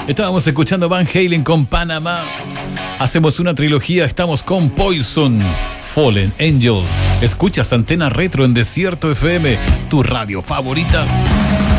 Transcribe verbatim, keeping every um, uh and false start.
Estábamos escuchando Van Halen con Panamá. Hacemos una trilogía, estamos con Poison, Fallen Angel. Escuchas Antena Retro en Desierto F M, tu radio favorita.